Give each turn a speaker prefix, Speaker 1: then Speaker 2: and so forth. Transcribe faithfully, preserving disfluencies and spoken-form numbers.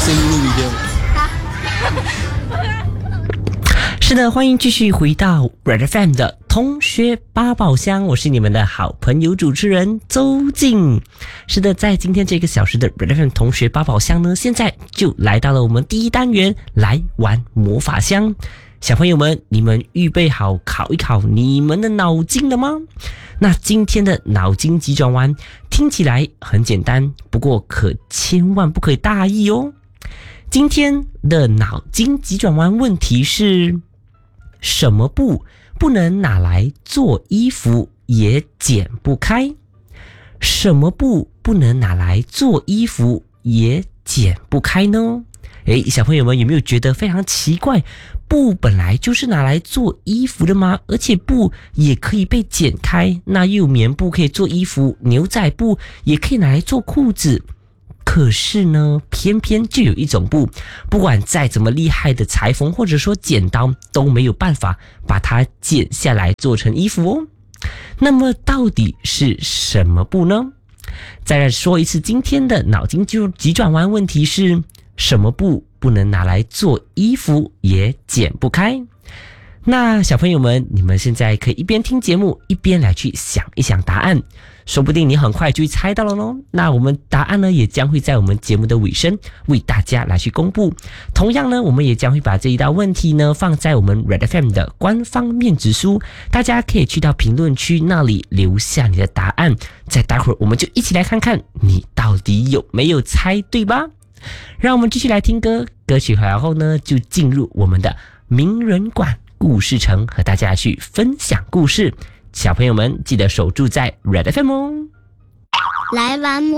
Speaker 1: 声音录一遍。
Speaker 2: 是的，欢迎继续回到 Red F M 的同学八宝箱，我是你们的好朋友主持人周静。是的，在今天这个小时的 Red F M 同学八宝箱呢，现在就来到了我们第一单元，来玩魔法箱。小朋友们，你们预备好考一考你们的脑筋了吗？那今天的脑筋急转弯听起来很简单，不过可千万不可以大意哦。今天的脑筋急转弯问题是：什么布不能拿来做衣服也剪不开？什么布不能拿来做衣服也剪不开呢？诶，小朋友们有没有觉得非常奇怪？布本来就是拿来做衣服的吗？而且布也可以被剪开，那又有棉布可以做衣服，牛仔布也可以拿来做裤子。可是呢，偏偏就有一种布，不管再怎么厉害的裁缝或者说剪刀，都没有办法把它剪下来做成衣服哦。那么到底是什么布呢？再来说一次，今天的脑筋急转弯问题是：什么布不能拿来做衣服也剪不开？那小朋友们，你们现在可以一边听节目，一边来去想一想答案，说不定你很快就会猜到了咯。那我们答案呢，也将会在我们节目的尾声为大家来去公布。同样呢，我们也将会把这一道问题呢放在我们 Red F M 的官方面子书，大家可以去到评论区那里留下你的答案，再待会儿我们就一起来看看你到底有没有猜对吧。让我们继续来听歌，歌曲回来后呢，就进入我们的名人馆故事城，和大家去分享故事。小朋友们记得守住在 Red F M 哦。
Speaker 3: 来玩魔